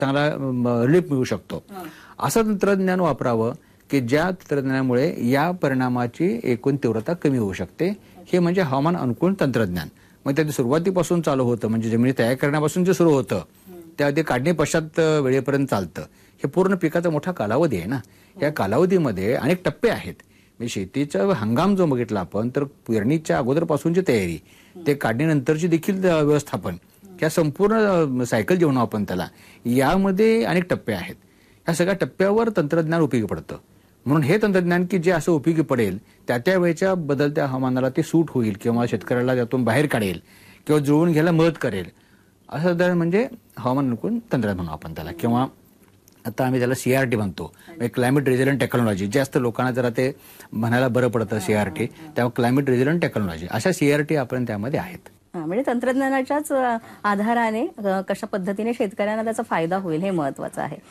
चांगला रिलीफ मिळू शकतो. असं तंत्रज्ञान वापरावं की ज्या तंत्रज्ञानामुळे या परिणामाची एकूण तीव्रता कमी होऊ शकते. हे म्हणजे हवामान अनुकूल तंत्रज्ञान. मग त्याच्या सुरुवातीपासून चालू होतं, म्हणजे जमिनी तयार करण्यापासून जे सुरू होतं त्याआधी काढणी पश्चात वेळेपर्यंत चालतं. हे पूर्ण पिकाचा मोठा कालावधी आहे ना. या कालावधीमध्ये अनेक टप्पे आहेत. म्हणजे शेतीचा हंगाम जो बघितला आपण तर पेरणीच्या अगोदरपासूनची तयारी ते काढणीनंतरची देखील व्यवस्थापन, या संपूर्ण सायकल जे म्हणू आपण त्याला, यामध्ये अनेक टप्पे आहेत. ह्या सगळ्या टप्प्यावर तंत्रज्ञान उपयोगी पडतं. म्हणून हे तंत्रज्ञान की जे असं उपयोगी पडेल त्या वेळेच्या बदलत्या हवामानाला ते सूट होईल किंवा शेतकऱ्याला त्यातून बाहेर काढेल किंवा जुळवून घ्यायला मदत करेल, असं म्हणजे हवामान अनुकूल तंत्रज्ञान म्हणू आपण त्याला. किंवा आता आम्ही त्याला CRT म्हणतो, क्लायमेट रेझिलियंट टेक्नॉलॉजी. जास्त लोकांना जरा ते म्हणायला बरं पडतं CRT, त्यामुळे क्लायमेट रेझिलियंट टेक्नॉलॉजी अशा CRT आपण त्यामध्ये आहेत. म्हणजे तंत्रज्ञानाच्याच आधाराने कशा पद्धतीने शेतकऱ्यांना त्याचा फायदा होईल हे महत्वाचं आहे.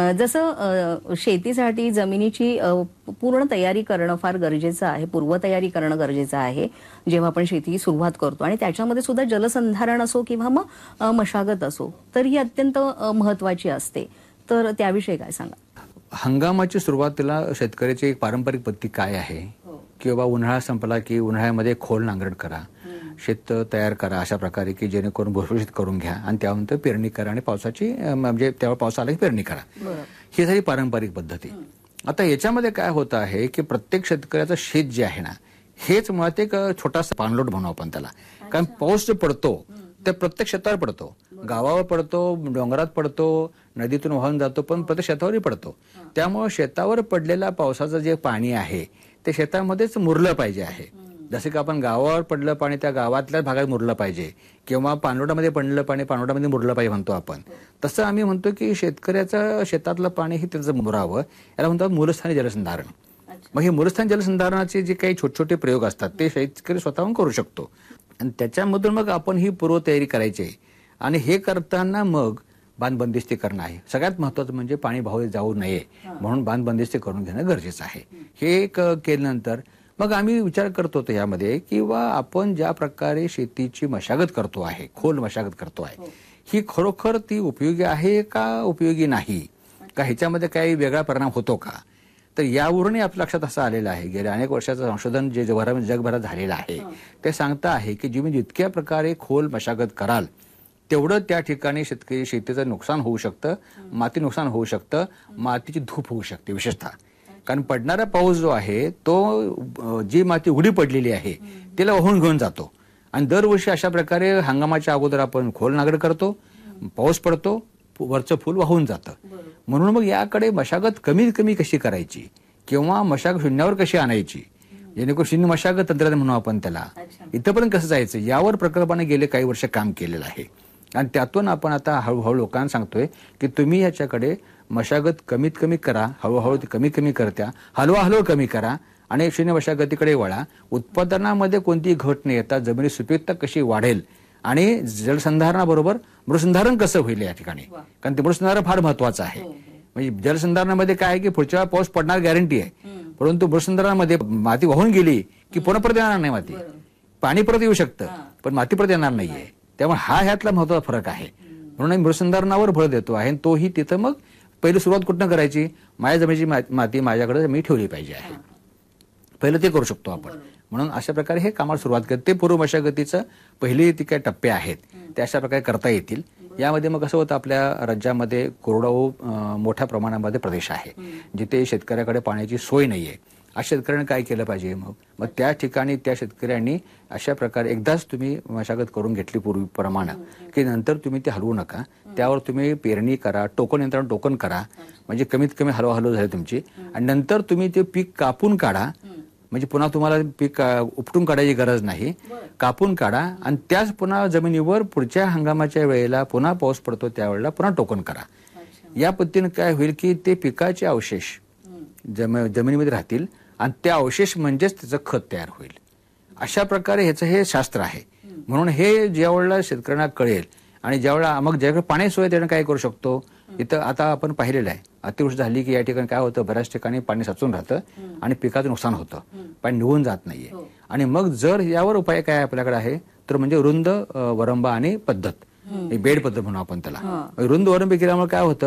जसं शेतीसाठी जमिनीची पूर्ण तयारी करणं फार गरजेचं आहे, पूर्वतयारी करणं गरजेचं आहे जेव्हा आपण शेती सुरुवात करतो, आणि त्याच्यामध्ये सुद्धा जलसंधारण असो किंवा मग मशागत असो तर ही अत्यंत महत्वाची असते. तर त्याविषयी काय सांगा? हंगामाची सुरुवातीला शेतकऱ्याची एक पारंपरिक पद्धती काय आहे की बाबा उन्हाळा संपला की उन्हाळ्यामध्ये खोल नांगरट करा, शेत तयार करा अशा प्रकारे की जेणेकरून भुसभुशीत करून घ्या आणि त्यानंतर पेरणी करा आणि पावसाची म्हणजे तेव्हा पाऊस आला की पेरणी करा. ही झाली पारंपरिक पद्धती. आता याच्यामध्ये काय होतं आहे की प्रत्येक शेतकऱ्याचं शेत जे आहे ना हेच मुळात एक छोटासा पाणलोट म्हणू आपण त्याला. कारण पाऊस जो पडतो ते प्रत्येक शेतावर पडतो, गावावर पडतो, डोंगरात पडतो, नदीतून वाहून जातो, पण प्रत्येक शेतावरही पडतो. त्यामुळे शेतावर पडलेल्या पावसाचं जे पाणी आहे ते शेतामध्येच मुरलं पाहिजे आहे. जसे की आपण गावावर पडलं पाणी त्या गावातल्या भागात मुरलं पाहिजे किंवा पाणलोटामध्ये पडलं पाणी पाणलोटामध्ये मुरलं पाहिजे म्हणतो आपण. तसं आम्ही म्हणतो की शेतकऱ्याचं शेतातलं पाणी हे त्याचं मुरावं, याला म्हणतात मूलस्थानी जलसंधारण. मग हे मूलस्थानी जलसंधारणाचे जे काही छोटे छोटे प्रयोग असतात ते शेतकरी स्वतःहून करू शकतो आणि त्याच्यामधून मग आपण ही पूर्वतयारी करायची आहे. आणि हे करताना मग बांधबंदिस्ती करणं आहे. सगळ्यात महत्वाचं म्हणजे पाणी वाहून जाऊ नये म्हणून बांधबंदिस्ती करून घेणं गरजेचं आहे. हे केल्यानंतर मग आम्ही विचार करत होतो यामध्ये किंवा आपण ज्या प्रकारे शेतीची मशागत करतो आहे, खोल मशागत करतो आहे, ही खरोखर ती उपयोगी आहे का उपयोगी नाही का, ह्याच्यामध्ये काही वेगळा परिणाम होतो का. तर यावरूनही आपल्या लक्षात असं आलेलं आहे, गेल्या अनेक वर्षाचं संशोधन जे जगभरात झालेलं आहे ते सांगतं आहे की तुम्ही जितक्या प्रकारे खोल मशागत कराल तेवढं त्या ठिकाणी शेतीचं नुकसान होऊ शकतं, माती नुकसान होऊ शकतं, मातीची धूप होऊ शकते विशेषतः. कारण पडणारा पाऊस जो आहे तो जी माती उघडी पडलेली आहे तिला वाहून घेऊन जातो. आणि दरवर्षी अशा प्रकारे हंगामाच्या अगोदर आपण खोल नांगरट करतो, पाऊस पडतो, वरचं फूल वाहून जातं. म्हणून मग याकडे मशागत कमीत कमी कशी करायची किंवा मशागत शून्यावर कशी आणायची, जेणेकरून शून्य मशागत तंत्रज्ञान म्हणू आपण त्याला, इथंपर्यंत कसं जायचं यावर प्रकल्पाने गेले काही वर्ष काम केलेलं आहे. आणि त्यातून आपण आता हळूहळू लोकांना सांगतोय की तुम्ही याच्याकडे मशागत कमीत कमी करा, हळूहळू ती कमी कमी करत्या, हलवा कमी करा आणि शून्य मशागतीकडे वळा. उत्पादनामध्ये कोणतीही घट न येता जमिनी सुपीकता कशी वाढेल आणि जलसंधारणाबरोबर मृसंधारण कसं होईल या ठिकाणी, कारण ते मृसंधारण फार महत्वाचं आहे. म्हणजे जलसंधारणामध्ये काय आहे की पुढच्या वेळा पाऊस पडणार गॅरंटी आहे, परंतु मृसंधारणामध्ये माती वाहून गेली की पुन्हा परत येणार नाही, माती पाणी परत येऊ शकतं पण माती परत येणार नाहीये. त्यामुळे हा ह्यातला महत्वाचा फरक आहे. म्हणून आम्ही मृसंधारणावर भर देतो आहे. तोही तिथं मग पहिली सुरुवात कुठनं करायची, माझ्या जमिनीची माती माझ्याकडे मी ठेवली पाहिजे आहे, पहिलं ते करू शकतो आपण. म्हणून अशा प्रकारे हे कामाला सुरुवात करते. पूर्व मशागतीचं पहिले ती काही टप्पे आहेत ते अशा प्रकारे करता येतील. यामध्ये मग असं होतं आपल्या राज्यामध्ये कोरडवाहू मोठ्या प्रमाणामध्ये प्रदेश आहे जिथे शेतकऱ्याकडे पाण्याची सोय नाहीये. अशा शेतकऱ्यांनी काय केलं पाहिजे, मग त्या ठिकाणी त्या शेतकऱ्यांनी अशा प्रकारे एकदाच तुम्ही मशागत करून घेतली पूर्वीप्रमाणे की नंतर तुम्ही ते हलवू नका, त्यावर तुम्ही पेरणी करा, टोकन यंत्रणा टोकन करा, म्हणजे कमीत कमी हलवा झाली तुमची. आणि नंतर तुम्ही ते पीक कापून काढा, म्हणजे पुन्हा तुम्हाला पीक उपटून काढायची गरज नाही, कापून काढा आणि त्याच पुन्हा जमिनीवर पुढच्या हंगामाच्या वेळेला पुन्हा पाऊस पडतो त्यावेळेला पुन्हा टोकन करा. या पद्धतीने काय होईल की ते पिकाचे अवशेष जमिनीमध्ये राहतील आणि त्या अवशेष म्हणजेच त्याचं खत तयार होईल. अशा प्रकारे ह्याचं हे शास्त्र आहे. म्हणून हे ज्यावेळेला शेतकऱ्यांना कळेल आणि ज्यावेळेला मग ज्याकडे पाणी सोय त्यानं काय करू शकतो, इथं आता आपण पाहिलेलं आहे अतिवृष्टी झाली की या ठिकाणी काय होतं, बऱ्याच ठिकाणी पाणी साचून राहतं आणि पिकाचं नुकसान होतं, पाणी निघून जात नाहीये. आणि मग जर यावर उपाय काय आपल्याकडे आहे तर म्हणजे रुंद वरंबा आणि पद्धत, बेड पद्धत म्हणू आपण त्याला. रुंद अवलंबी केल्यामुळे काय होतं,